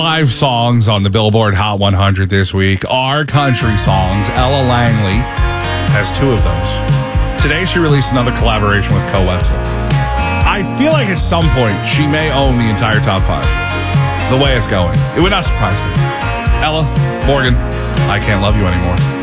5 songs on the Billboard Hot 100 this week are country songs. Ella Langley has 2 of those. Today she released another collaboration with Co Wetzel. I feel like at some point she may own the entire top 5. The way it's going. It would not surprise me. Ella, Morgan, I can't love you anymore.